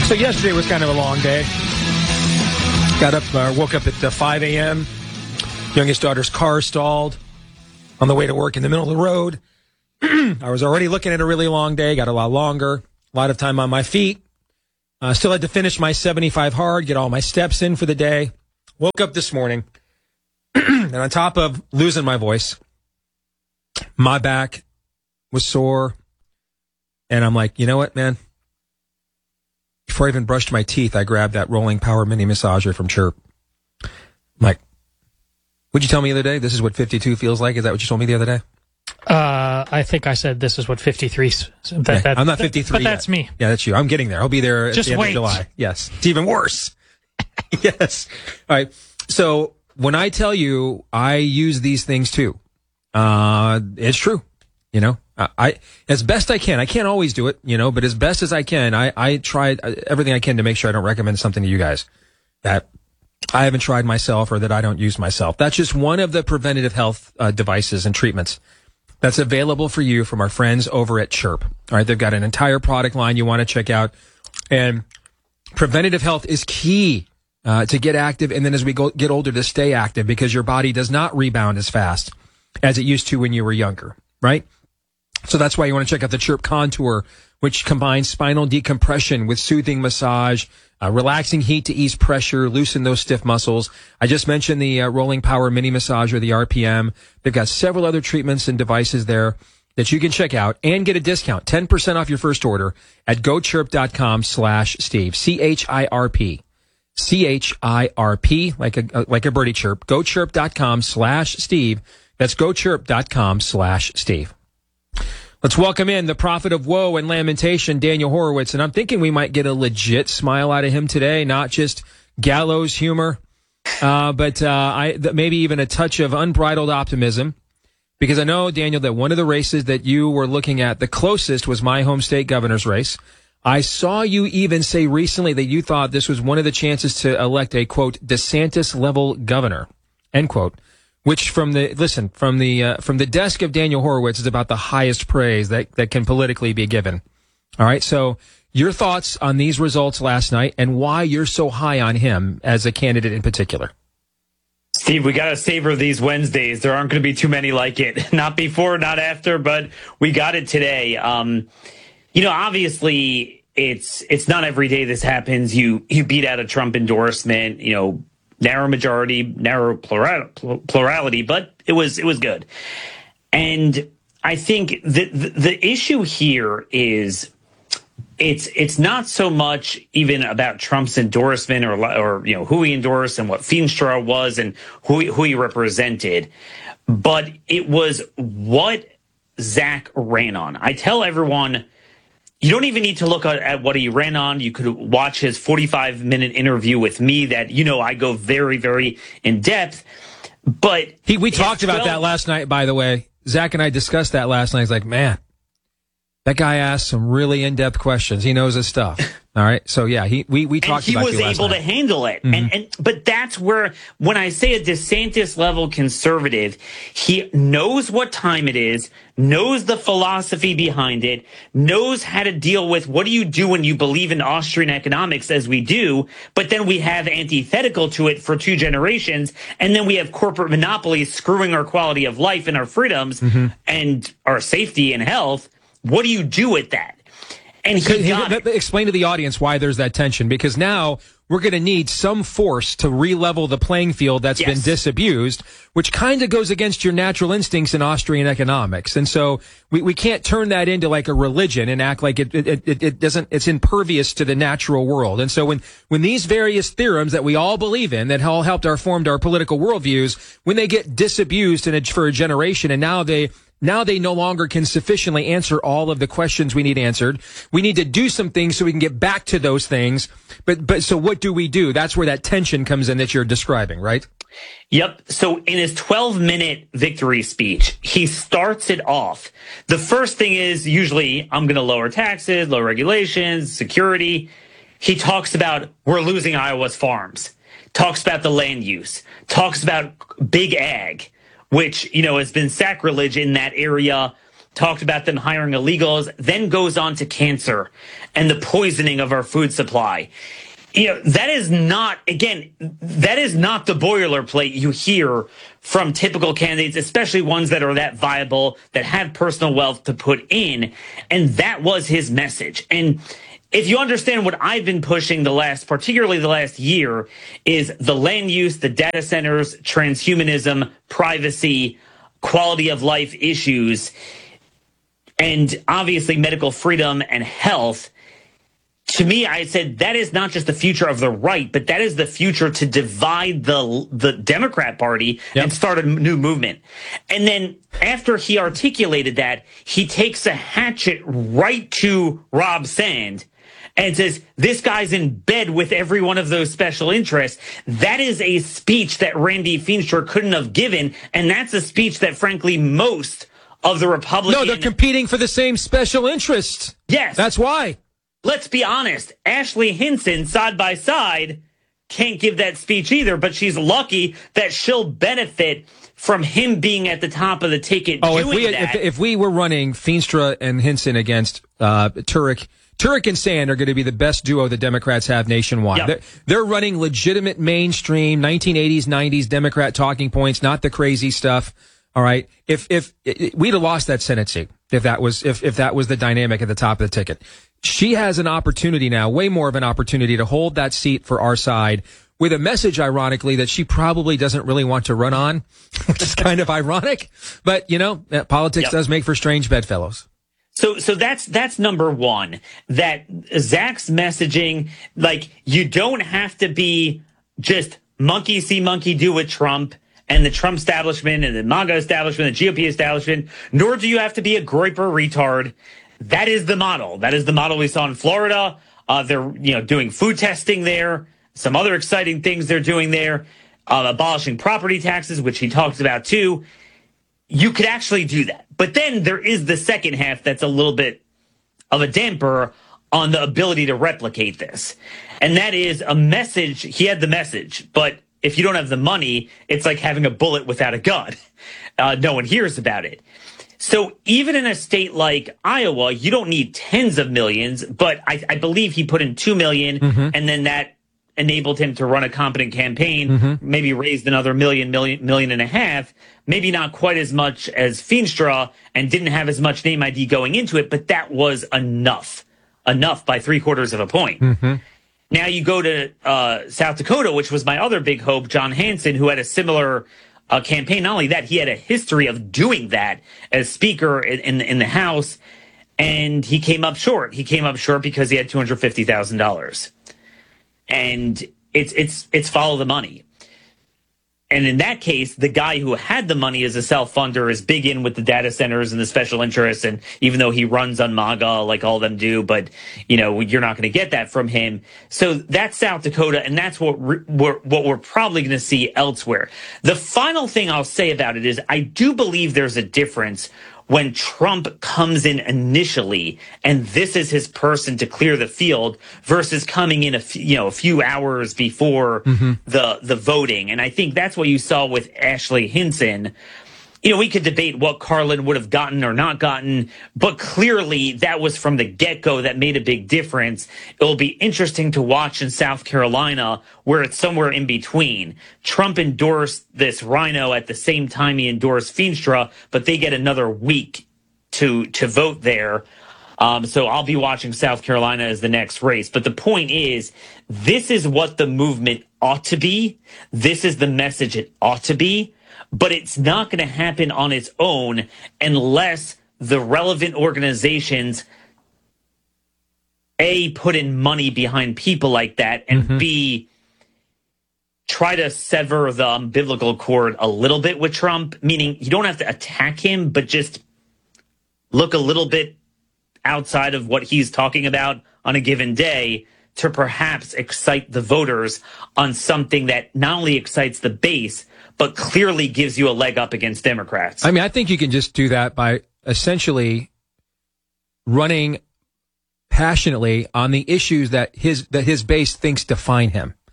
So yesterday was kind of a long day. Woke up at 5 a.m. Youngest daughter's car stalled on the way to work in the middle of the road. I was already looking at a really long day, got a lot longer, a lot of time on my feet. Still had to finish my 75 hard, get all my steps in for the day. Woke up this morning, and on top of losing my voice, my back was sore. And I'm like, you know what, man? Before I even brushed my teeth, I grabbed that Rolling Power Mini Massager from Chirp. I'm like, what'd you tell me the other day? This is what 52 feels like? Is that what you told me the other day? I think I said this is what 53. I'm not 53 but yet. That's me. Yeah, that's you. I'm getting there. I'll be there at Just the end wait. of July. Yes. It's even worse. Yes. All right. So when I tell you I use these things too, it's true. You know, I as best I can. I can't always do it, you know, but as best as I can, I try everything I can to make sure I don't recommend something to you guys that I haven't tried myself or that I don't use myself. That's just one of the preventative health devices and treatments that's available for you from our friends over at Chirp. All right, they've got an entire product line you want to check out, and preventative health is key to get active, and then as we get older to stay active, because your body does not rebound as fast as it used to when you were younger, right? So that's why you want to check out the Chirp Contour, which combines spinal decompression with soothing massage, relaxing heat to ease pressure, loosen those stiff muscles. I just mentioned the Rolling Power Mini Massager, the RPM. They've got several other treatments and devices there that you can check out and get a discount, 10% off your first order at gochirp.com/Steve, CHIRP. CHIRP, like a birdie chirp, gochirp.com/Steve. That's gochirp.com/Steve. Let's welcome in the prophet of woe and lamentation, Daniel Horowitz. And I'm thinking we might get a legit smile out of him today, not just gallows humor, but maybe even a touch of unbridled optimism. Because I know, Daniel, that one of the races that you were looking at the closest was my home state governor's race. I saw you even say recently that you thought this was one of the chances to elect a, quote, DeSantis-level governor, end quote. Which from the desk of Daniel Horowitz is about the highest praise that can politically be given. All right. So your thoughts on these results last night and why you're so high on him as a candidate in particular. Steve, we got to savor these Wednesdays. There aren't going to be too many like it. Not before, not after, but we got it today. Obviously it's not every day this happens. You beat out a Trump endorsement, narrow majority, narrow plurality, but it was good. And I think the issue here is it's not so much even about Trump's endorsement or who he endorsed and what Feenstra was and who he represented, but it was what Zach ran on. I tell everyone, you don't even need to look at what he ran on. You could watch his 45-minute interview with me that, I go very, very in depth. But we talked about that last night, by the way. Zach and I discussed that last night. He's like, man, that guy asked some really in-depth questions. He knows his stuff. All right. So, yeah, we talked about it. He was able to handle it. Mm-hmm. But that's where, when I say a DeSantis level conservative, he knows what time it is, knows the philosophy behind it, knows how to deal with what do you do when you believe in Austrian economics as we do, but then we have antithetical to it for 2 generations, and then we have corporate monopolies screwing our quality of life and our freedoms and our safety and health. What do you do with that? And explain to the audience why there's that tension, because now we're going to need some force to re-level the playing field that's been disabused, which kind of goes against your natural instincts in Austrian economics. And so we can't turn that into like a religion and act like it doesn't, it's impervious to the natural world. And so when these various theorems that we all believe in that all helped formed our political worldviews, when they get disabused for a generation and now they no longer can sufficiently answer all of the questions we need answered. We need to do some things so we can get back to those things. But so what do we do? That's where that tension comes in that you're describing, right? Yep. So in his 12-minute victory speech, he starts it off. The first thing is usually I'm going to lower taxes, lower regulations, security. He talks about we're losing Iowa's farms, talks about the land use, talks about big ag, which, has been sacrilege in that area talked about them hiring illegals, then goes on to cancer and the poisoning of our food supply. That is not the boilerplate you hear from typical candidates, especially ones that are that viable, that have personal wealth to put in. And that was his message. And if you understand what I've been pushing particularly the last year, is the land use, the data centers, transhumanism, privacy, quality of life issues, and obviously medical freedom and health. To me, I said that is not just the future of the right, but that is the future to divide the Democrat Party and start a new movement. And then after he articulated that, he takes a hatchet right to Rob Sand and says, this guy's in bed with every one of those special interests. That is a speech that Randy Feenstra couldn't have given, and that's a speech that, frankly, most of the Republicans... No, they're competing for the same special interests. Yes. That's why. Let's be honest. Ashley Hinson, side by side, can't give that speech either, but she's lucky that she'll benefit from him being at the top of the ticket doing that. If we were running Feenstra and Hinson against Turek and Sand are going to be the best duo the Democrats have nationwide. Yep. They're running legitimate mainstream 1980s, 90s Democrat talking points, not the crazy stuff. All right. If we'd have lost that Senate seat, if that was the dynamic at the top of the ticket. She has an opportunity now, way more of an opportunity to hold that seat for our side with a message, ironically, that she probably doesn't really want to run on, which is kind of ironic. But, politics does make for strange bedfellows. So that's number one, that Zach's messaging, like, you don't have to be just monkey see, monkey do with Trump and the Trump establishment and the MAGA establishment, the GOP establishment, nor do you have to be a groiper retard. That is the model. That is the model we saw in Florida. They're doing food testing there. Some other exciting things they're doing there. Abolishing property taxes, which he talks about too. You could actually do that. But then there is the second half that's a little bit of a damper on the ability to replicate this. And that is a message. He had the message, but if you don't have the money, it's like having a bullet without a gun. No one hears about it. So even in a state like Iowa, you don't need tens of millions, but I believe he put in $2 million, and then that enabled him to run a competent campaign, maybe raised another million and a half, maybe not quite as much as Feenstra, and didn't have as much name ID going into it, but that was enough by 0.75 of a point. Now you go to South Dakota, which was my other big hope, John Hanson, who had a similar campaign. Not only that, he had a history of doing that as Speaker in the House, and he came up short. He came up short because he had $250,000, and it's follow the money. And in that case, the guy who had the money as a self-funder is big in with the data centers and the special interests. And even though he runs on MAGA like all of them do, but you're not going to get that from him. So that's South Dakota, and that's what we're probably going to see elsewhere. The final thing I'll say about it is I do believe there's a difference when Trump comes in initially, and this is his person to clear the field, versus coming in a few hours before the voting. And I think that's what you saw with Ashley Hinson. We could debate what Carlin would have gotten or not gotten, but clearly that was from the get-go that made a big difference. It will be interesting to watch in South Carolina, where it's somewhere in between. Trump endorsed this rhino at the same time he endorsed Feenstra, but they get another week to vote there. So I'll be watching South Carolina as the next race. But the point is, this is what the movement ought to be. This is the message it ought to be. But it's not going to happen on its own unless the relevant organizations, A, put in money behind people like that, and B, try to sever the umbilical cord a little bit with Trump, meaning you don't have to attack him, but just look a little bit outside of what he's talking about on a given day to perhaps excite the voters on something that not only excites the base, but clearly gives you a leg up against Democrats. I mean, I think you can just do that by essentially running passionately on the issues that his base thinks define him,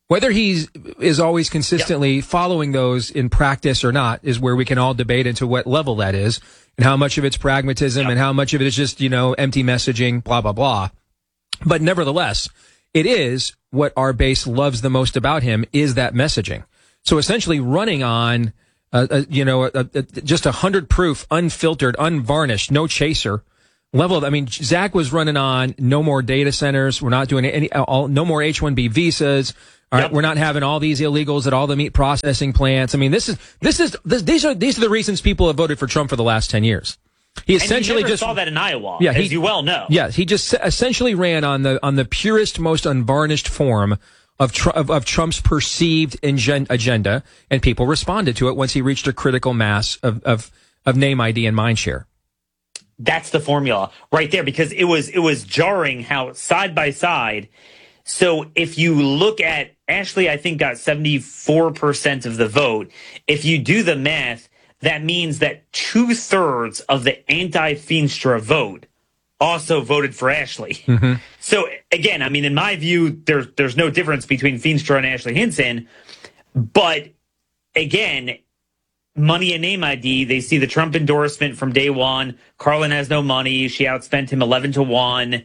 Whether he is always consistently following those in practice or not is where we can all debate into what level that is and how much of it's pragmatism and how much of it is just, empty messaging, blah, blah, blah. But nevertheless, it is what our base loves the most about him is that messaging. So essentially running on, just 100 proof, unfiltered, unvarnished, no chaser level. Zach was running on no more data centers. We're not doing no more H-1B visas. All right, we're not having all these illegals at all the meat processing plants. These are the reasons people have voted for Trump for the last 10 years. He essentially just saw that in Iowa, as you well know. Yeah, he just essentially ran on the purest, most unvarnished form of Trump's perceived agenda, and people responded to it once he reached a critical mass of name ID and mind share. That's the formula right there, because it was jarring how side by side. So if you look at Ashley, I think got 74% of the vote. If you do the math, that means that 2/3 of the anti-Feenstra vote also voted for Ashley. Mm-hmm. So again, in my view, there's no difference between Feenstra and Ashley Hinson. But again, money and name ID, they see the Trump endorsement from day one. Carlin has no money. She outspent him 11-1.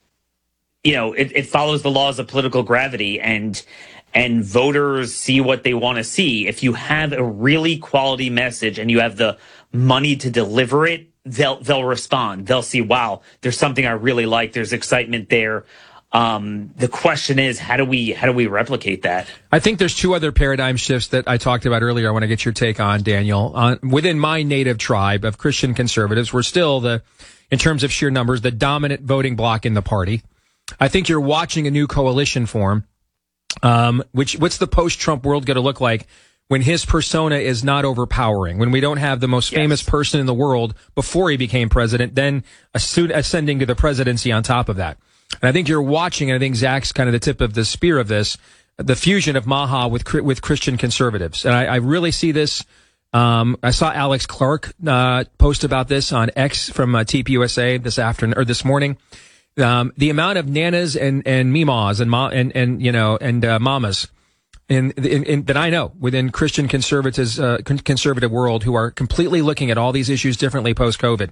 It follows the laws of political gravity, and voters see what they want to see. If you have a really quality message and you have the money to deliver it, they'll respond. They'll see, wow, there's something I really like. There's excitement there. The question is, how do we replicate that? I think there's two other paradigm shifts that I talked about earlier. I want to get your take on, Daniel. Within my native tribe of Christian conservatives, we're still in terms of sheer numbers, the dominant voting bloc in the party. I think you're watching a new coalition form. What's the post-Trump world going to look like when his persona is not overpowering, when we don't have the most famous person in the world before he became president, then ascending to the presidency on top of that? And I think you're watching, and I think Zach's kind of the tip of the spear of this, the fusion of Maha with Christian conservatives. And I really see this. I saw Alex Clark post about this on X from TPUSA this morning. The amount of nanas and mimas and mamas in that I know within Christian conservative world who are completely looking at all these issues differently post-COVID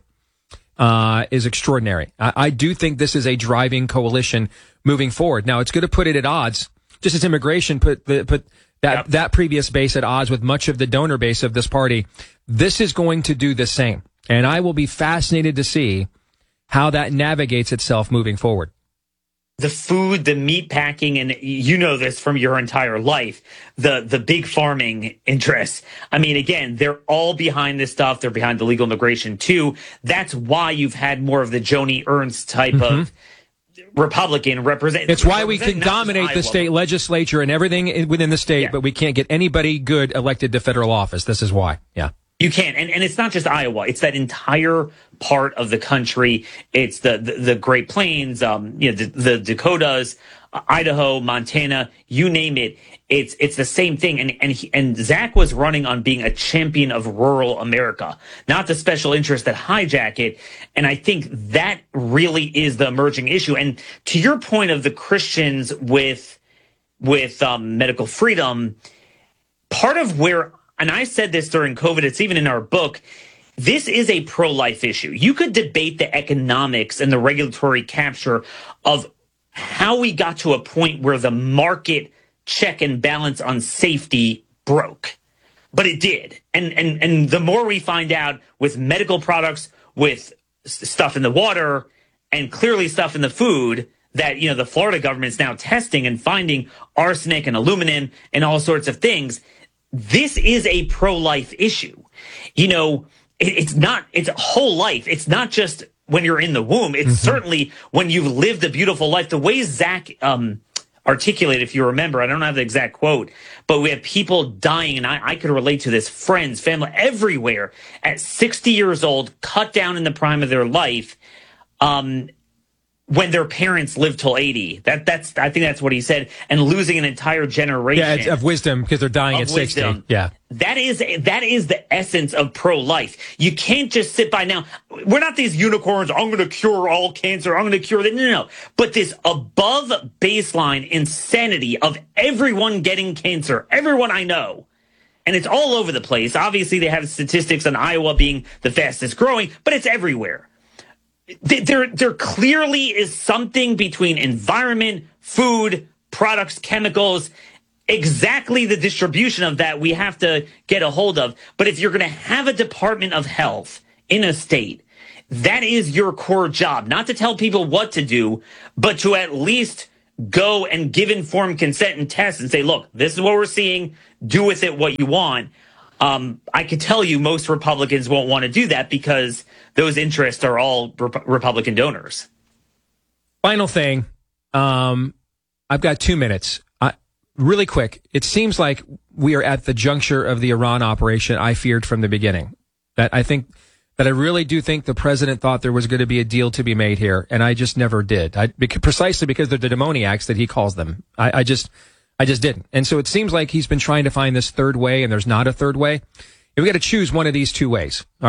is extraordinary. I do think this is a driving coalition moving forward. Now it's going to put it at odds, just as immigration put that previous base at odds with much of the donor base of this party. This is going to do the same, and I will be fascinated to see how that navigates itself moving forward. The food, the meat packing, and you know this from your entire life, the big farming interests. Again, they're all behind this stuff. They're behind the legal immigration too. That's why you've had more of the Joni Ernst type of Republican represent. It's why we can dominate the state legislature and everything within the state, but we can't get anybody good elected to federal office. This is why. Yeah. You can, and it's not just Iowa. It's that entire part of the country. It's the Great Plains, the Dakotas, Idaho, Montana, you name it. It's the same thing. And Zach was running on being a champion of rural America, not the special interests that hijack it. And I think that really is the emerging issue. And to your point of the Christians with medical freedom, part of where, and I said this during COVID, it's even in our book, this is a pro-life issue. You could debate the economics and the regulatory capture of how we got to a point where the market check and balance on safety broke. But it did. And the more we find out with medical products, with stuff in the water, and clearly stuff in the food, that, the Florida government's now testing and finding arsenic and aluminum and all sorts of things. This is a pro-life issue. It's a whole life. It's not just when you're in the womb. It's certainly when you've lived a beautiful life. The way Zach articulated, if you remember, I don't have the exact quote, but we have people dying, and I could relate to this, friends, family, everywhere, at 60 years old, cut down in the prime of their life. when their parents live till 80. I think that's what he said. And losing an entire generation. Yeah, of wisdom because they're dying at 60. Wisdom. Yeah. That is the essence of pro-life. You can't just sit by now. We're not these unicorns. I'm going to cure all cancer. I'm going to cure that. No. But this above baseline insanity of everyone getting cancer, everyone I know. And it's all over the place. Obviously, they have statistics on Iowa being the fastest growing, but it's everywhere. There clearly is something between environment, food, products, chemicals, exactly the distribution of that we have to get a hold of. But if you're going to have a Department of Health in a state, that is your core job, not to tell people what to do, but to at least go and give informed consent and test and say, look, this is what we're seeing. Do with it what you want. I could tell you most Republicans won't want to do that because those interests are all Republican donors. Final thing. I've got 2 minutes. Really quick. It seems like we are at the juncture of the Iran operation I feared from the beginning. That I really do think the president thought there was going to be a deal to be made here, and I just never did. Precisely because they're the demoniacs that he calls them. I just didn't. And so it seems like he's been trying to find this third way, and there's not a third way. We got to choose one of these two ways. All right?